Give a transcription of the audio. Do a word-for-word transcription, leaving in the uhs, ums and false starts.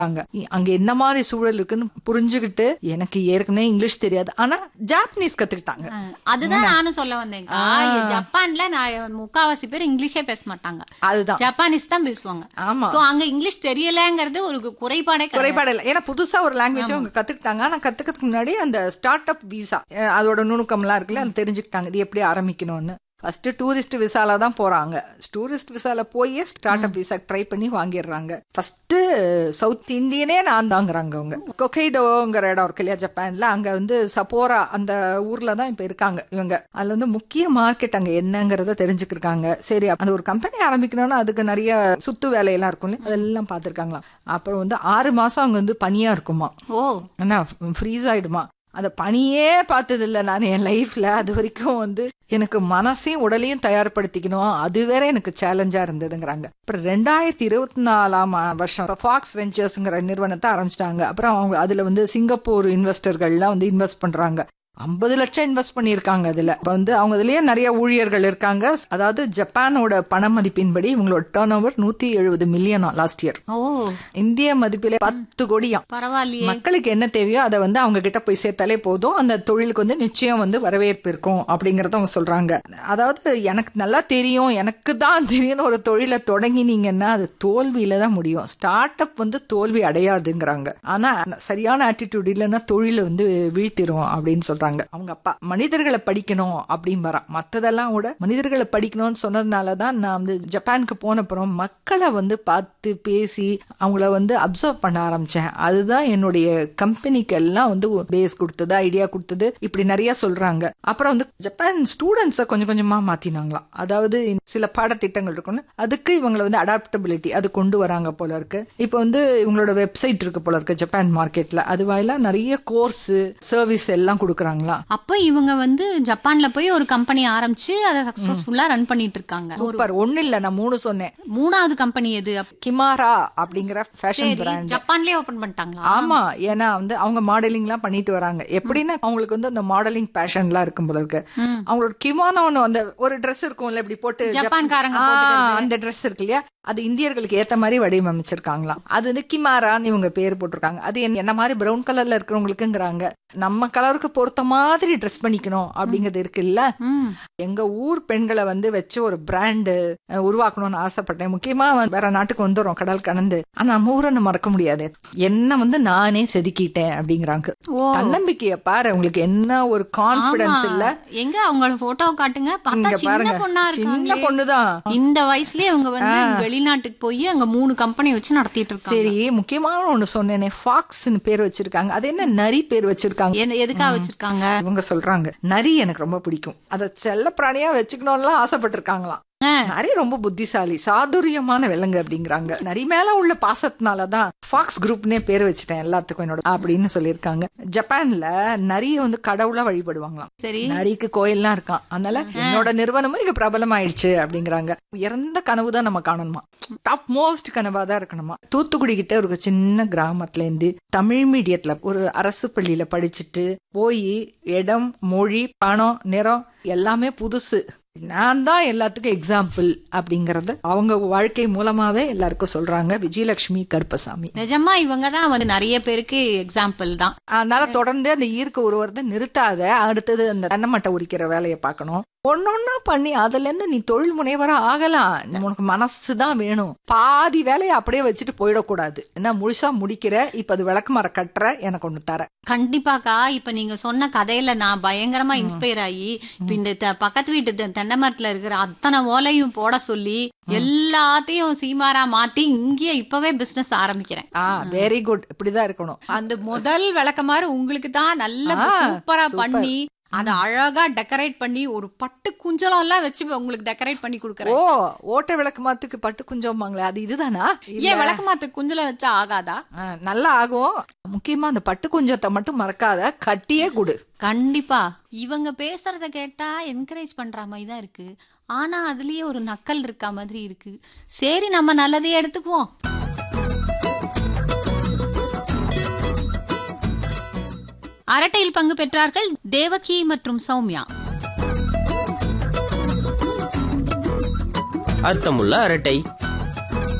அங்க அங்க என்ன மாதிரி சூழல் இருக்குன்னு புரிஞ்சுக்கிட்டு, எனக்கு ஏற்கனவே இங்கிலீஷ் தெரியாது, ஆனா ஜாப்பனீஸ் கத்துக்கிட்டாங்க. அதுதான் நானும் சொல்ல வந்தேன். ஜப்பான்ல நான் முக்காவாசி பேர் இங்கிலீஷே பேச மாட்டாங்க, அதுதான் ஜப்பானீஸ் தான் பேசுவாங்க. ஆமா, சோ அங்க இங்கிலீஷ் தெரியலங்கிறது ஒரு குறைபாடே குறைபாடு இல்லை. ஏன்னா புதுசா ஒரு லாங்குவேஜ் அவங்க கத்துக்கிட்டாங்க. ஆனா கத்துக்கிறதுக்கு முன்னாடி அந்த ஸ்டார்ட் அப் விசா அதோட நுணுக்கம் எல்லாம் இருக்குல்ல, அதை தெரிஞ்சுக்கிட்டாங்க இது எப்படி ஆரம்பிக்கணும்னு. ஃபர்ஸ்ட் டூரிஸ்ட் விசால தான் போறாங்க. டூரிஸ்ட் விசால போய் ஸ்டார்ட் அப் விசா ட்ரை பண்ணி வாங்கிடுறாங்க. ஃபர்ஸ்ட் சவுத் இந்தியனே நான் தாங்கிறாங்க அவங்க. கொக்கைடோங்கிற இடம் இருக்கு இல்லையா ஜப்பான்ல, அங்க வந்து சப்போரா அந்த ஊர்ல தான் இப்ப இருக்காங்க இவங்க. அதுல வந்து முக்கிய மார்க்கெட் அங்க என்னங்கறத தெரிஞ்சுக்கிருக்காங்க. சரி, அந்த ஒரு கம்பெனி ஆரம்பிக்கணும்னா அதுக்கு நிறைய சுத்து வேலையெல்லாம் இருக்கும், அதெல்லாம் பாத்துருக்காங்களாம். அப்புறம் வந்து ஆறு மாசம் அங்க வந்து பனியா இருக்குமா, ஓ என்ன ஃப்ரீஸ் ஆயிடுமா. அந்த பனியே பார்த்தது இல்லை நான் என் லைஃப்ல. அது வரைக்கும் வந்து எனக்கு மனசையும் உடலையும் தயார்படுத்திக்கணும், அது வேற எனக்கு சேலஞ்சா இருந்ததுங்கிறாங்க. அப்புறம் ரெண்டாயிரத்தி இருபத்தி நாலாம் வருஷம் ஃபாக்ஸ் வெஞ்சர்ஸ்ங்கிற நிறுவனத்தை ஆரம்பிச்சிட்டாங்க. அப்புறம் அவங்க அதுல வந்து சிங்கப்பூர் இன்வெஸ்டர்கள்லாம் வந்து இன்வெஸ்ட் பண்றாங்க. ஐம்பது லட்சம் இன்வெஸ்ட் பண்ணிருக்காங்க. அதுல வந்து அவங்க இதுலயே நிறைய ஊழியர்கள் இருக்காங்க. அதாவது ஜப்பானோட பண மதிப்பின்படி இவங்களோட டர்ன் ஓவர் நூத்தி எழுபது மில்லியனா லாஸ்ட் இயர். இந்திய மதிப்பிலே பத்து கோடியா. பரவாயில்லையே. மக்களுக்கு என்ன தேவையோ அதை வந்து அவங்க கிட்ட போய் சேர்த்தாலே போதும், அந்த தொழிலுக்கு வந்து நிச்சயம் வந்து வரவேற்பு இருக்கும் அப்படிங்கறத அவங்க சொல்றாங்க. அதாவது எனக்கு நல்லா தெரியும், எனக்கு தான் தெரியும் ஒரு தொழிலை தொடங்கினீங்கன்னா அது தோல்வியில தான் முடியும். ஸ்டார்ட் அப் வந்து தோல்வி அடையாதுங்கிறாங்க. ஆனா சரியான ஆட்டிடியூட் இல்லைன்னா தொழிலை வந்து வீழ்த்திரும் அப்படின்னு சொல்றாங்க. அவங்க அப்பா மனிதர்களை படிக்கணும் அப்படின்னு வரா, மற்றதெல்லாம் கூட மனிதர்களை படிக்கணும்னு சொன்னதுனாலதான் நான் வந்து ஜப்பானுக்கு போனப்புறம் மக்களை வந்து பார்த்து பேசி அவங்கள வந்து அப்சர்வ் பண்ண ஆரம்பிச்சேன். அதுதான் என்னுடைய கம்பெனிக்கு எல்லாம் வந்து பேஸ் கொடுத்தது, ஐடியா கொடுத்தது, இப்படி நிறைய சொல்றாங்க. அப்புறம் வந்து ஜப்பான் ஸ்டூடெண்ட்ஸை கொஞ்சம் கொஞ்சமா மாத்தினாங்களாம். அதாவது சில பாடத்திட்டங்கள் இருக்குன்னு அதுக்கு இவங்களை வந்து அடாப்டபிலிட்டி அது கொண்டு வராங்க போல இருக்கு. இப்போ வந்து இவங்களோட வெப்சைட் இருக்கு போல இருக்கு ஜப்பான் மார்க்கெட்ல, அது வாயிலா நிறைய கோர்ஸ் சர்வீஸ் எல்லாம் கொடுக்குறாங்க. அப்ப இவங்க வந்து ஜப்பான்ல போய் ஒரு கம்பெனி ஆரம்பிச்சு அதை சக்சஸ்ஃபுல்லா ரன் பண்ணிட்டு இருக்காங்க. சூப்பர். ஒண்ணு இல்ல, நான் மூணு சொன்னேன். மூணாவது கம்பெனி எது? கிமாரா அப்படிங்கிற ஃபேஷன் பிராண்ட் ஜப்பான்லயே ஓபன் பண்ணிட்டாங்களா? ஆமா, ஏன்னா வந்து அவங்க மாடலிங் எல்லாம் பண்ணிட்டு வராங்க. எப்படின்னா அவங்களுக்கு வந்து அந்த மாடலிங் பேஷன் எல்லாம் இருக்கும் போல இருக்கு. அவங்களோட கிமோனோன்னு அந்த ஒரு ட்ரெஸ் இருக்கும்ல இப்படி போட்டு ஜப்பான்காரங்க அந்த ட்ரெஸ் இருக்கு இல்லையா, அது இந்தியர்களுக்கு ஏத்த மாதிரி வடிவமைச்சிருக்காங்களாம். அது வந்து கிமாரான்னு இவங்க பேர் போட்டிருக்காங்க. அது என்ன மாதிரி பிரவுன் கலர்ல இருக்கிறவங்களுக்குங்கிறாங்க. நம்ம கலருக்கு பொறுத்த மாதிரி ட்ரெஸ் பண்ணிக்கணும் அப்படிங்கிறது இருக்குல்ல. எங்க ஊர் பெண்களை வந்து வச்சு ஒரு பிராண்டு உருவாக்கணும்னு ஆசைப்பட்டேன். முக்கியமா வேற நாட்டுக்கு வந்துடும் கடல் கடந்து, ஆனா நம்ம ஊரை மறக்க முடியாது. என்ன வந்து நானே செதுக்கிட்டேன் அப்படிங்கிறாங்க. தன்னம்பிக்கைய பாரு, உங்களுக்கு என்ன ஒரு கான்பிடன்ஸ் இல்ல. எங்க அவங்களோட போட்டோ காட்டுங்க, பாருங்க சின்ன பொண்ணுதான். இந்த வயசுலயே அவங்க வந்து வெளிநாட்டுக்கு போய் அங்க மூணு கம்பெனி வச்சு நடத்திட்டு இருக்காங்க. சரி, முக்கியமான ஒண்ணு சொன்னேனே, ஃபாக்ஸ்னு பேர் வச்சிருக்காங்க. அது என்ன நரி பேர் வச்சிருக்காங்க? எதுக்காக வச்சிருக்காங்க? இவங்க சொல்றாங்க நரி எனக்கு ரொம்ப பிடிக்கும், அத செல்ல பிராணியா வச்சுக்கணும்னு ஆசைப்பட்டிருக்காங்களாம். நரி ரொம்ப புத்திசாலி, சாதுரியமான விலங்கு அப்படிங்கிறாங்க. நரி மேல உள்ள பாசத்தினாலதான் ஃபாக்ஸ் குரூப்னே பேர் வச்சுட்டேன் எல்லாத்துக்கும் என்னோட அப்படின்னு சொல்லியிருக்காங்க. ஜப்பான்ல நரிய வந்து கடவுளா வழிபடுவாங்களாம். சரி, நரிக்கு கோயில்லாம் இருக்கான். அதனால என்னோட நிறுவனமும் இங்க பிரபலம் ஆயிடுச்சு அப்படிங்கிறாங்க. இறந்த கனவுதான் நம்ம காணணுமா, டாப் மோஸ்ட் கனவா தான் இருக்கணுமா. தூத்துக்குடி கிட்ட ஒரு சின்ன கிராமத்துல இருந்து தமிழ் மீடியத்துல ஒரு அரசு பள்ளியில படிச்சுட்டு போய் இடம், மொழி, பணம், நிறம் எல்லாமே புதுசு, நான் தான் எல்லாத்துக்கும் எக்ஸாம்பிள் அப்படிங்கறது அவங்க வாழ்க்கை மூலமாவே எல்லாருக்கும் சொல்றாங்க. விஜயலட்சுமி கருப்பசாமி நிஜமா இவங்க தான் வந்து நிறைய பேருக்கு எக்ஸாம்பிள் தான். அதனால தொடர்ந்து அந்த ஈர்க்க உருவத்தை நிறுத்தாத, அடுத்தது அந்த தென்னமட்டை உரிக்கிற வேலையை பார்க்கணும். ஒன்னொன்னா பண்ணி அதுல இருந்து நீ தொழில் முனைவரா ஆகலாம். உனக்கு மனசுதான் வேணும். பாதி வேலையை அப்படியே வச்சுட்டு போயிடக்கூடாது. என்ன முழுசா முடிக்கிற, இப்ப அது விளக்கு மர கட்டுற, எனக்கு ஒண்ணு தர. கண்டிப்பாக்கா. இப்ப நீங்க சொன்ன கதையில நான் பயங்கரமா இன்ஸ்பயர் ஆகி இப்ப இந்த பக்கத்து வீட்டு தென்னை மரத்துல இருக்கிற அத்தனை ஓலையும் போட சொல்லி எல்லாத்தையும் சீமாரா மாத்தி இங்கேயே இப்பவே பிசினஸ் ஆரம்பிக்கிறேன். Very good. இப்படிதான் இருக்கணும். அந்த முதல் விளக்கமாறு உங்களுக்கு தான் நல்ல சூப்பரா பண்ணி அதை அழகா டெக்கரேட் பண்ணி ஒரு பட்டு குஞ்சலம் எல்லாம் வச்சு உங்களுக்கு டெக்கரேட் பண்ணி கொடுக்குறேன். ஓ, ஓட்ட விளக்கு மாத்துக்கு பட்டு குஞ்சம்பாங்களே, அது இதுதானா? ஏன் விளக்கு மாத்துக்கு குஞ்சலம் வச்சா ஆகாதா? நல்லா ஆகும். முக்கியமா அந்த பட்டு குஞ்சத்தை மட்டும் மறக்காத, கட்டியே கொடு. கண்டிப்பா. இவங்க பேசுறத கேட்டா என்கரேஜ் பண்ற மாதிரி தான் இருக்கு, ஆனா அதுலயே ஒரு நக்கல் இருக்கா மாதிரி இருக்கு. சரி, நம்ம நல்லதே எடுத்துக்குவோம். அரட்டையில் பங்கு பெற்றார்கள் தேவகி மற்றும் சௌமியா. அர்த்தமுள்ள அரட்டை.